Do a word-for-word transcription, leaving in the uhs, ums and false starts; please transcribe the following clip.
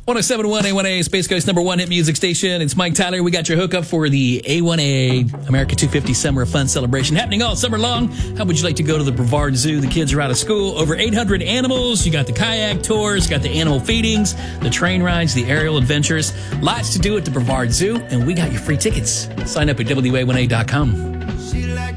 one oh seven point one A one A, Space Coast number one hit music station. It's Mike Tyler. We got your hookup for the A one A America two fifty Summer of Fun celebration happening all summer long. How would you like to go to the Brevard Zoo? The kids are out of school. Over eight hundred animals. You got the kayak tours, got the animal feedings, the train rides, the aerial adventures. Lots to do at the Brevard Zoo, and we got your free tickets. Sign up at W A one A dot com.